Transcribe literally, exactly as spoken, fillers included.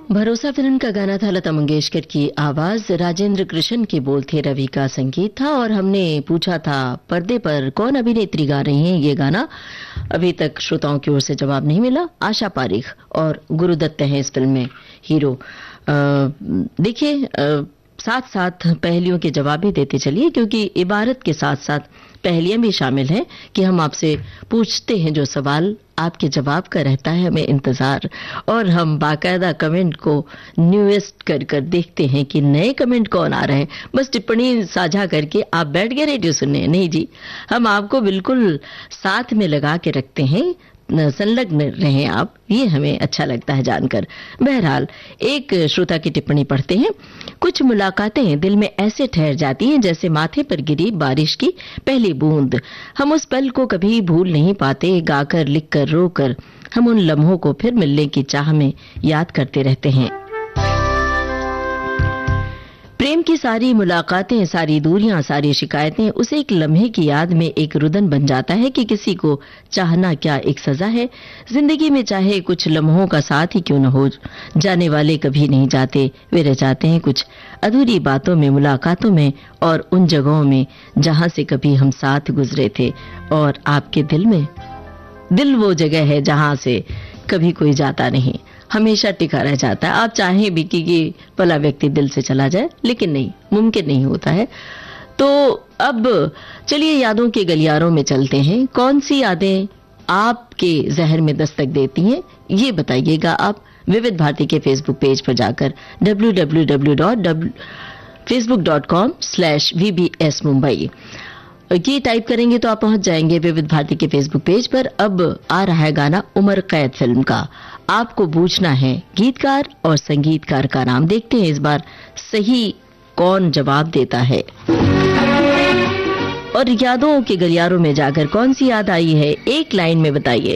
भरोसा फिल्म का गाना था, लता मंगेशकर की आवाज, राजेंद्र कृष्ण के बोल थे, रवि का संगीत था। और हमने पूछा था पर्दे पर कौन अभिनेत्री गा रही हैं ये गाना। अभी तक श्रोताओं की ओर से जवाब नहीं मिला। आशा पारिख और गुरुदत्त हैं इस फिल्म में हीरो। देखिए, साथ साथ पहेलियों के जवाब भी देते चलिए, क्योंकि इबारत के साथ साथ पहेलियां भी शामिल हैं कि हम आपसे पूछते हैं जो सवाल, आपके जवाब का रहता है हमें इंतजार, और हम बाकायदा कमेंट को न्यूएस्ट कर कर देखते हैं कि नए कमेंट कौन आ रहे हैं। बस टिप्पणी साझा करके आप बैठ गए रेडियो सुनने? नहीं जी, हम आपको बिल्कुल साथ में लगा के रखते हैं, संलग्न रहें आप, ये हमें अच्छा लगता है जानकर। बहरहाल, एक श्रोता की टिप्पणी पढ़ते हैं। कुछ मुलाकातें दिल में ऐसे ठहर जाती हैं जैसे माथे पर गिरी बारिश की पहली बूंद। हम उस पल को कभी भूल नहीं पाते, गाकर, लिखकर, रोकर हम उन लम्हों को फिर मिलने की चाह में याद करते रहते हैं। प्रेम की सारी मुलाकातें, सारी दूरियां, सारी शिकायतें उस एक लम्हे की याद में एक रुदन बन जाता है कि किसी को चाहना क्या एक सजा है। जिंदगी में चाहे कुछ लम्हों का साथ ही क्यों न हो, जाने वाले कभी नहीं जाते, वे रह जाते हैं कुछ अधूरी बातों में, मुलाकातों में और उन जगहों में जहां से कभी हम साथ गुजरे थे। और आपके दिल में, दिल वो जगह है जहां से कभी कोई जाता नहीं, हमेशा टिका रह जाता है। आप चाहें भी कि ये भला व्यक्ति दिल से चला जाए, लेकिन नहीं, मुमकिन नहीं होता है। तो अब चलिए यादों के गलियारों में चलते हैं। कौन सी यादें आपके जहर में दस्तक देती हैं, ये बताइएगा आप विविध भारती के फेसबुक पेज पर जाकर W W W dot Facebook dot com slash we B S Mumbai ये टाइप करेंगे तो आप पहुंच जाएंगे विविध भारती के फेसबुक पेज पर। अब आ रहा है गाना उमर कैद फिल्म का। आपको पूछना है गीतकार और संगीतकार का नाम। देखते हैं इस बार सही कौन जवाब देता है, और यादों के गलियारों में जाकर कौन सी याद आई है, एक लाइन में बताइए।